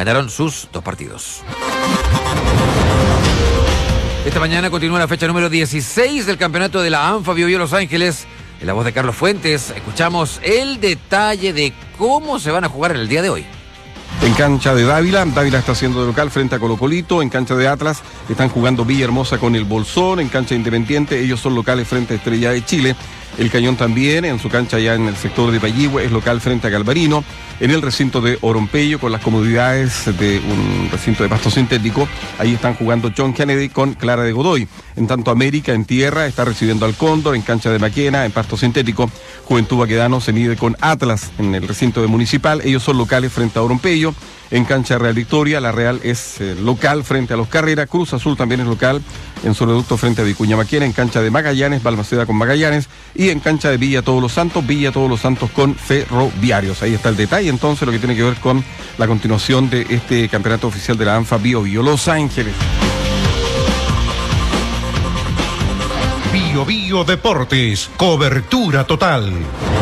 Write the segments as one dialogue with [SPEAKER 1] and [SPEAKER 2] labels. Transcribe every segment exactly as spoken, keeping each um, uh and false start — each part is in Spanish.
[SPEAKER 1] ganaron sus dos partidos. Esta mañana continúa la fecha número dieciséis del campeonato de la ANFA Bio Bio Los Ángeles. En la voz de Carlos Fuentes, escuchamos el detalle de cómo se van a jugar en el día de hoy.
[SPEAKER 2] En cancha de Dávila, Dávila está haciendo de local frente a Colo Colito. En cancha de Atlas están jugando Villahermosa con el Bolsón. En cancha Independiente, ellos son locales frente a Estrella de Chile. El Cañón también, en su cancha ya en el sector de Payihue, es local frente a Galvarino. En el recinto de Orompeyo, con las comodidades de un recinto de pasto sintético, ahí están jugando John Kennedy con Clara de Godoy. En tanto, América en tierra está recibiendo al Cóndor. En cancha de Maquena, en pasto sintético, Juventud Baquedano se mide con Atlas en el recinto de Municipal. Ellos son locales frente a Orompeyo. En cancha de Real Victoria, la Real es eh, local frente a los Carreras. Cruz Azul también es local en su reducto frente a Vicuña Maquena. En cancha de Magallanes, Balmaceda con Magallanes. Y en cancha de Villa Todos los Santos, Villa Todos los Santos con Ferroviarios. Ahí está el detalle, entonces, lo que tiene que ver con la continuación de este campeonato oficial de la ANFA Bio Bio Los Ángeles.
[SPEAKER 3] Bio Bio Deportes, cobertura total.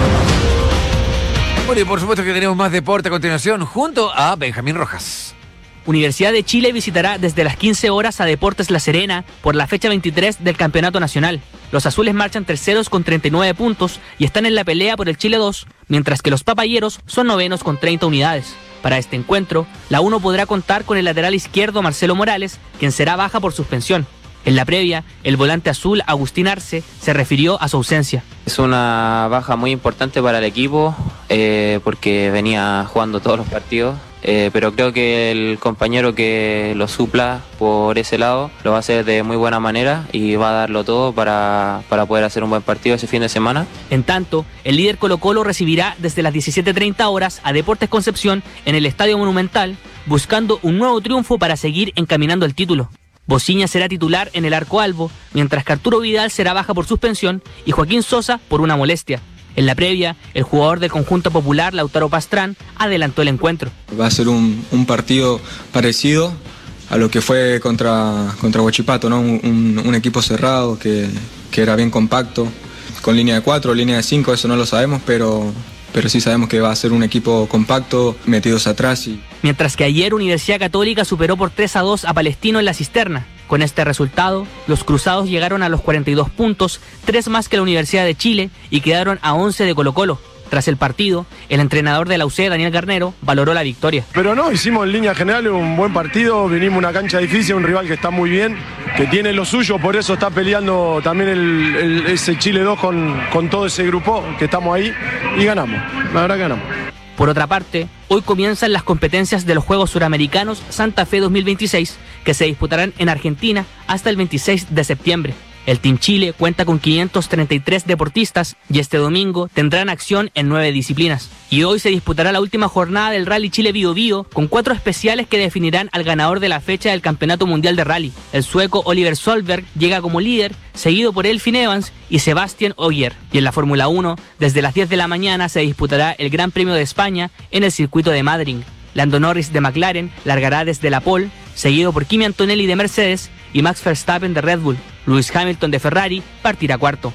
[SPEAKER 1] Bueno, y por supuesto que tenemos más deporte a continuación junto a Benjamín Rojas.
[SPEAKER 4] Universidad de Chile visitará desde las quince horas a Deportes La Serena por la fecha veintitrés del Campeonato Nacional. Los azules marchan terceros con treinta y nueve puntos y están en la pelea por el Chile dos, mientras que los papayeros son novenos con treinta unidades. Para este encuentro, la U N O podrá contar con el lateral izquierdo Marcelo Morales, quien será baja por suspensión. En la previa, el volante azul Agustín Arce se refirió a su ausencia.
[SPEAKER 5] Es una baja muy importante para el equipo eh, porque venía jugando todos los partidos, eh, pero creo que el compañero que lo supla por ese lado lo va a hacer de muy buena manera y va a darlo todo para, para poder hacer un buen partido ese fin de semana.
[SPEAKER 4] En tanto, el líder Colo-Colo recibirá desde las diecisiete treinta horas a Deportes Concepción en el Estadio Monumental, buscando un nuevo triunfo para seguir encaminando el título. Bociña será titular en el arco albo, mientras que Arturo Vidal será baja por suspensión y Joaquín Sosa por una molestia. En la previa, el jugador del conjunto popular, Lautaro Pastrán, adelantó el encuentro.
[SPEAKER 6] Va a ser un, un partido parecido a lo que fue contra, contra Huachipato, ¿no? Un, un, un equipo cerrado que, que era bien compacto, con línea de cuatro, línea de cinco, eso no lo sabemos, pero... pero sí sabemos que va a ser un equipo compacto, metidos atrás. Y...
[SPEAKER 4] Mientras que ayer Universidad Católica superó por tres a dos a Palestino en la Cisterna. Con este resultado, los cruzados llegaron a los cuarenta y dos puntos, tres más que la Universidad de Chile, y quedaron a once de Colo-Colo. Tras el partido, el entrenador de la U C, Daniel Garnero, valoró la victoria.
[SPEAKER 7] Pero no, hicimos en línea general un buen partido, venimos a una cancha difícil, un rival que está muy bien, que tiene lo suyo, por eso está peleando también el, el, ese Chile dos con, con todo ese grupo que estamos ahí, y ganamos, la verdad que ganamos.
[SPEAKER 4] Por otra parte, hoy comienzan las competencias de los Juegos Suramericanos Santa Fe dos mil veintiséis, que se disputarán en Argentina hasta el veintiséis de septiembre. El Team Chile cuenta con quinientos treinta y tres deportistas y este domingo tendrán acción en nueve disciplinas. Y hoy se disputará la última jornada del Rally Chile Bio Bio con cuatro especiales que definirán al ganador de la fecha del Campeonato Mundial de Rally. El sueco Oliver Solberg llega como líder, seguido por Elfyn Evans y Sebastian Ogier. Y en la Fórmula uno, desde las diez de la mañana se disputará el Gran Premio de España en el circuito de Madrid. Lando Norris de McLaren largará desde la pole, seguido por Kimi Antonelli de Mercedes y Max Verstappen de Red Bull. Lewis Hamilton de Ferrari partirá cuarto.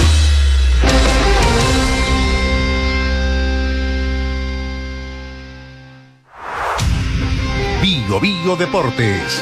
[SPEAKER 3] Bio Bio Deportes.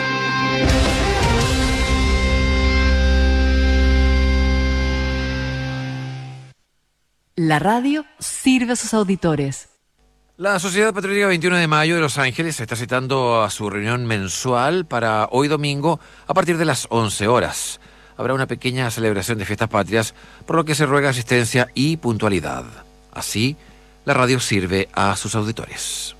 [SPEAKER 8] La radio sirve a sus auditores.
[SPEAKER 1] La Sociedad Patriótica veintiuno de mayo de Los Ángeles está citando a su reunión mensual para hoy domingo a partir de las once horas. Habrá una pequeña celebración de fiestas patrias, por lo que se ruega asistencia y puntualidad. Así, la radio sirve a sus auditores.